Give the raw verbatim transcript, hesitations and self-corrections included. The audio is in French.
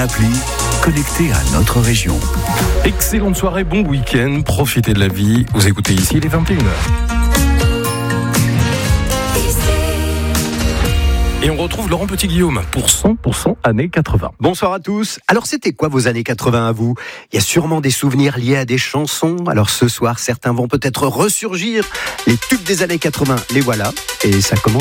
appli connectée à notre région. Excellente soirée, bon week-end, profitez de la vie. Vous écoutez ici, il est vingt et une heures. Et on retrouve Laurent Petit-Guillaume pour cent pour cent années quatre-vingts. Bonsoir à tous. Alors c'était quoi vos années quatre-vingts à vous ? Il y a sûrement des souvenirs liés à des chansons. Alors ce soir, certains vont peut-être ressurgir. Les tubes des années quatre-vingts, les voilà. Et ça commence